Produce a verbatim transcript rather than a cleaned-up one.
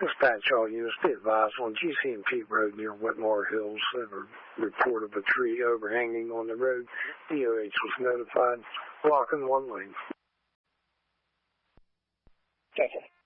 Dispatch all units, be advised on G C and P Road near Whitmore Hills, a report of a tree overhanging on the road. D O H was notified, blocking one lane. Gotcha.